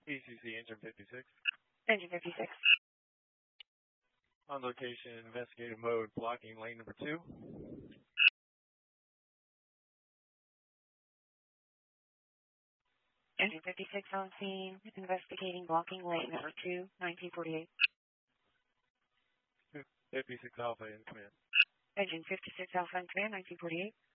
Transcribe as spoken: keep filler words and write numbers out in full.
P C C engine fifty-six. Engine fifty-six. On location, investigative mode, blocking lane number two. Engine fifty-six on scene, investigating blocking lane number two, nineteen forty-eight. fifty-six Alpha in command. Engine fifty-six Alpha in command, nineteen forty-eight.